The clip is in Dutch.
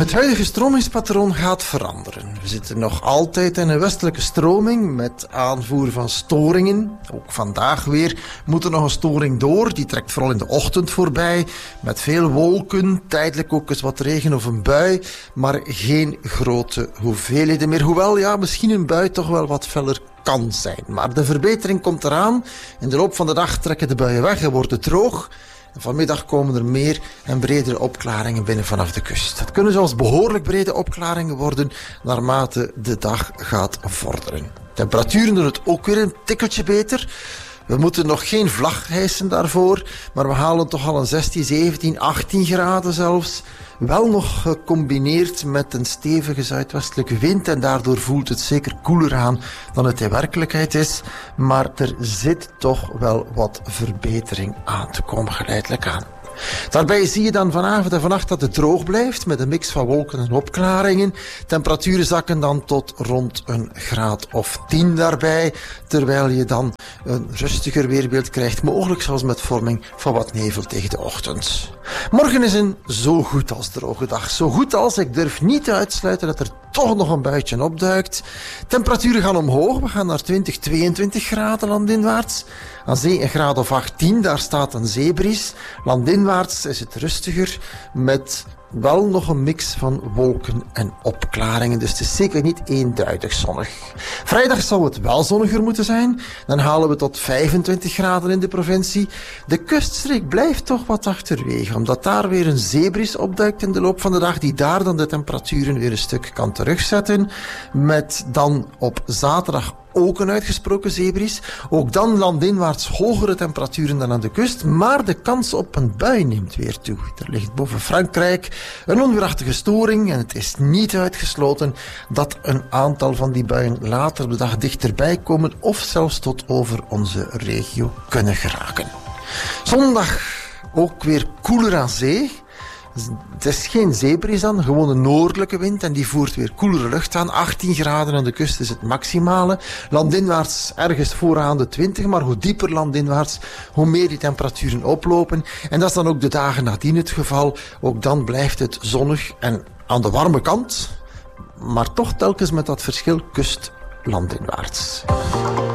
Het huidige stromingspatroon gaat veranderen. We zitten nog altijd in een westelijke stroming met aanvoer van storingen. Ook vandaag weer moet er nog een storing door. Die trekt vooral in de ochtend voorbij. Met veel wolken, tijdelijk ook eens wat regen of een bui. Maar geen grote hoeveelheden meer. Hoewel, ja, misschien een bui toch wel wat feller kan zijn. Maar de verbetering komt eraan. In de loop van de dag trekken de buien weg en wordt het droog. En vanmiddag komen er meer en bredere opklaringen binnen vanaf de kust. Het kunnen zelfs behoorlijk brede opklaringen worden naarmate de dag gaat vorderen. Temperaturen doen het ook weer een tikkeltje beter. We moeten nog geen vlag hijsen daarvoor, maar we halen toch al een 16, 17, 18 graden zelfs. Wel nog gecombineerd met een stevige zuidwestelijke wind en daardoor voelt het zeker koeler aan dan het in werkelijkheid is. Maar er zit toch wel wat verbetering aan te komen, geleidelijk aan. Daarbij zie je dan vanavond en vannacht dat het droog blijft met een mix van wolken en opklaringen. Temperaturen zakken dan tot rond een graad of 10 daarbij, terwijl je dan een rustiger weerbeeld krijgt, mogelijk zelfs met vorming van wat nevel tegen de ochtend. Morgen is een zo goed als droge dag. Zo goed als, ik durf niet uitsluiten dat er toch nog een buitje opduikt. Temperaturen gaan omhoog, we gaan naar 20, 22 graden landinwaarts. Aan zee een graad of 18, daar staat een zeebries. Landinwaarts is het rustiger met wel nog een mix van wolken en opklaringen. Dus het is zeker niet eenduidig zonnig. Vrijdag zou het wel zonniger moeten zijn. Dan halen we tot 25 graden in de provincie. De kuststreek blijft toch wat achterwege, omdat daar weer een zeebries opduikt in de loop van de dag, die daar dan de temperaturen weer een stuk kan terugzetten. Met dan op zaterdag ook een uitgesproken zeebries. Ook dan landinwaarts hogere temperaturen dan aan de kust, maar de kans op een bui neemt weer toe. Er ligt boven Frankrijk een onweerachtige storing en het is niet uitgesloten dat een aantal van die buien later op de dag dichterbij komen of zelfs tot over onze regio kunnen geraken. Zondag ook weer koeler aan zee. Het is geen zeebries dan, gewoon een noordelijke wind en die voert weer koelere lucht aan. 18 graden aan de kust is het maximale. Landinwaarts ergens vooraan de 20, maar hoe dieper landinwaarts, hoe meer die temperaturen oplopen. En dat is dan ook de dagen nadien het geval. Ook dan blijft het zonnig en aan de warme kant, maar toch telkens met dat verschil kust landinwaarts.